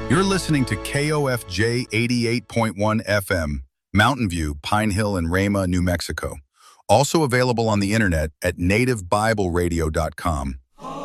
You're listening to KOFJ 88.1 FM, Mountain View, Pine Hill, and Rama, New Mexico. Also available on the internet at nativebibleradio.com.